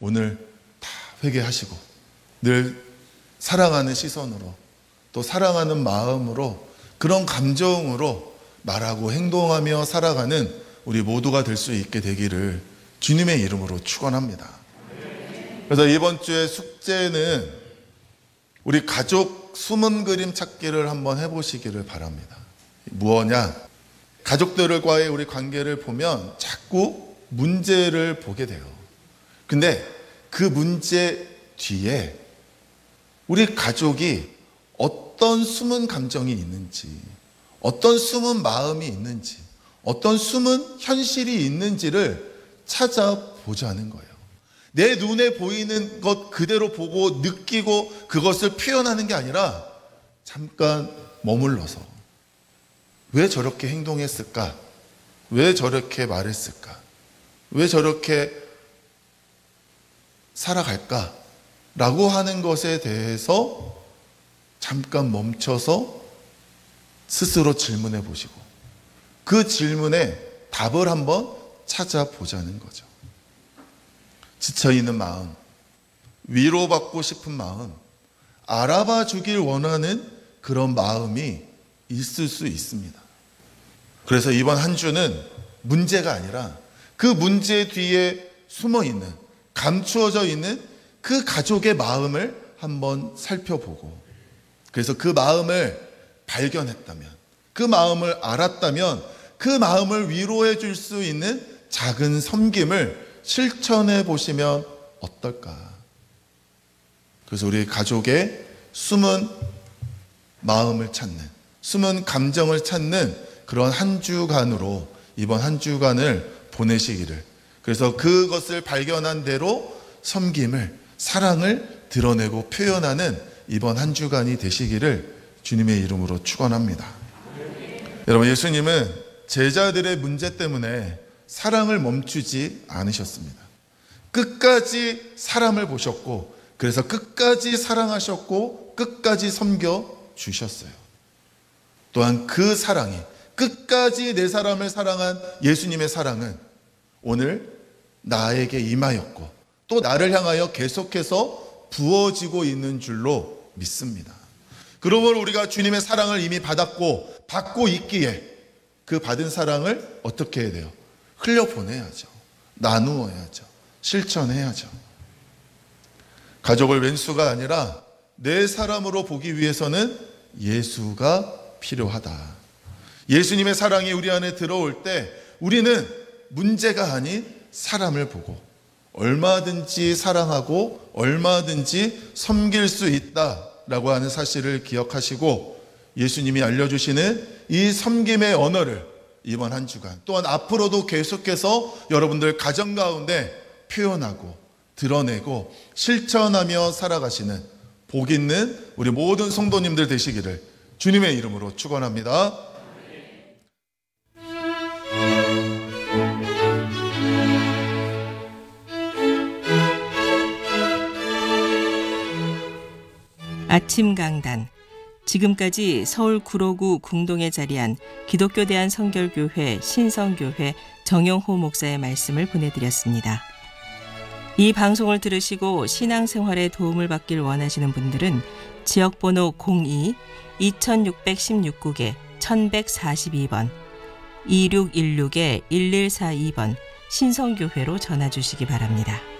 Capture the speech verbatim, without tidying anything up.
오늘 다 회개하시고 늘 사랑하는 시선으로 또 사랑하는 마음으로 그런 감정으로 말하고 행동하며 살아가는 우리 모두가 될 수 있게 되기를 주님의 이름으로 축원합니다. 그래서 이번 주의 숙제는 우리 가족 숨은 그림 찾기를 한번 해보시기를 바랍니다. 무엇냐? 가족들과의 우리 관계를 보면 자꾸 문제를 보게 돼요. 근데 그 문제 뒤에 우리 가족이 어떤 숨은 감정이 있는지, 어떤 숨은 마음이 있는지, 어떤 숨은 현실이 있는지를 찾아보자는 거예요. 내 눈에 보이는 것 그대로 보고 느끼고 그것을 표현하는 게 아니라 잠깐 머물러서 왜 저렇게 행동했을까? 왜 저렇게 말했을까? 왜 저렇게 살아갈까? 라고 하는 것에 대해서 잠깐 멈춰서 스스로 질문해 보시고 그 질문에 답을 한번 찾아보자는 거죠. 지쳐있는 마음, 위로받고 싶은 마음, 알아봐 주길 원하는 그런 마음이 있을 수 있습니다. 그래서 이번 한 주는 문제가 아니라 그 문제 뒤에 숨어있는, 감추어져 있는 그 가족의 마음을 한번 살펴보고 그래서 그 마음을 발견했다면, 그 마음을 알았다면 그 마음을 위로해 줄 수 있는 작은 섬김을 실천해 보시면 어떨까? 그래서 우리 가족의 숨은 마음을 찾는, 숨은 감정을 찾는 그런 한 주간으로 이번 한 주간을 보내시기를, 그래서 그것을 발견한 대로 섬김을, 사랑을 드러내고 표현하는 이번 한 주간이 되시기를 주님의 이름으로 축원합니다. 여러분, 예수님은 제자들의 문제 때문에 사랑을 멈추지 않으셨습니다. 끝까지 사람을 보셨고 그래서 끝까지 사랑하셨고 끝까지 섬겨 주셨어요. 또한 그 사랑이, 끝까지 내 사람을 사랑한 예수님의 사랑은 오늘 나에게 임하였고 또 나를 향하여 계속해서 부어지고 있는 줄로 믿습니다. 그러므로 우리가 주님의 사랑을 이미 받았고 받고 있기에 그 받은 사랑을 어떻게 해야 돼요? 흘려보내야죠. 나누어야죠. 실천해야죠. 가족을 왼수가 아니라 내 사람으로 보기 위해서는 예수가 필요하다. 예수님의 사랑이 우리 안에 들어올 때 우리는 문제가 아닌 사람을 보고 얼마든지 사랑하고 얼마든지 섬길 수 있다라고 하는 사실을 기억하시고 예수님이 알려주시는 이 섬김의 언어를 이번 한 주간 또한 앞으로도 계속해서 여러분들 가정 가운데 표현하고 드러내고 실천하며 살아가시는 복 있는 우리 모든 성도님들 되시기를 주님의 이름으로 축원합니다. 아침 강단. 지금까지 서울 구로구 궁동에 자리한 기독교 대한성결교회 신성교회 정영호 목사의 말씀을 보내드렸습니다. 이 방송을 들으시고 신앙생활에 도움을 받길 원하시는 분들은 지역번호 공이 이육일육 국에 천백사십이 번 이육일육 일일사이 번 신성교회로 전화 주시기 바랍니다.